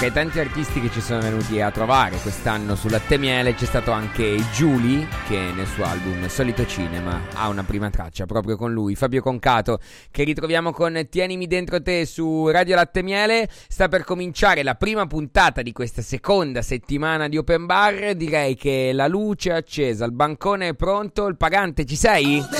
Tra i tanti artisti che ci sono venuti a trovare quest'anno su Latte e Miele c'è stato anche Giuli, che nel suo album Solito Cinema ha una prima traccia proprio con lui, Fabio Concato, che ritroviamo con Tienimi dentro te su Radio Latte e Miele. Sta per cominciare la prima puntata di questa seconda settimana di Open Bar. Direi che la luce è accesa, il bancone è pronto. Il pagante, ci sei?